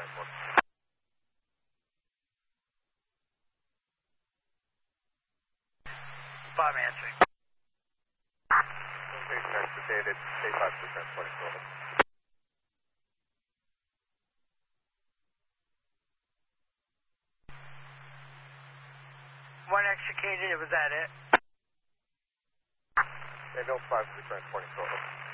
transport. Bob answering. Location transported, K5 for transporting total. One extricated, was that it? Bill 5 for transporting total.